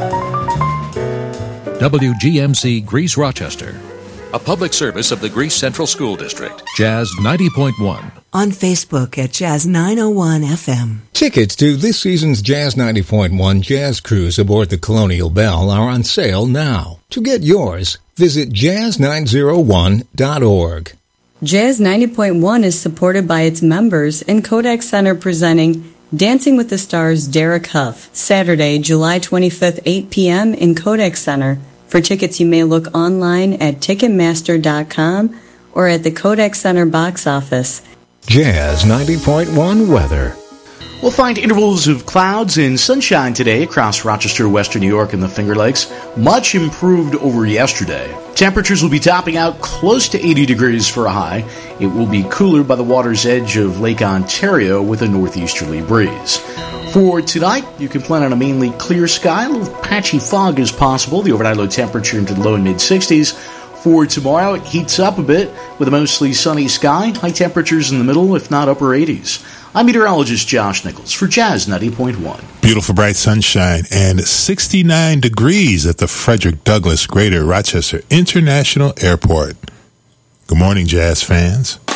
WGMC Greece Rochester, a public service of the Greece Central School District. Jazz 90.1. On Facebook at Jazz 901 FM. Tickets to this season's Jazz 90.1 Jazz Cruise aboard the Colonial Belle are on sale now. To get yours, visit jazz901.org. Jazz 90.1 is supported by its members and Kodak Center presenting Dancing with the Stars Derek Huff, Saturday, July 25th, 8 p.m. in Kodak Center. For tickets, you may look online at Ticketmaster.com or at the Kodak Center box office. Jazz 90.1 weather. We'll find intervals of clouds and sunshine today across Rochester, Western New York, and the Finger Lakes. Much improved over yesterday. Temperatures will be topping out close to 80 degrees for a high. It will be cooler by the water's edge of Lake Ontario with a northeasterly breeze. For tonight, you can plan on a mainly clear sky. A little patchy fog is possible. The overnight low temperature into the low and mid-60s. For tomorrow, it heats up a bit with a mostly sunny sky. High temperatures in the middle, if not upper 80s. I'm meteorologist Josh Nichols for Jazz 90.1. Beautiful bright sunshine and 69 degrees at the Frederick Douglass Greater Rochester International Airport. Good morning, Jazz fans.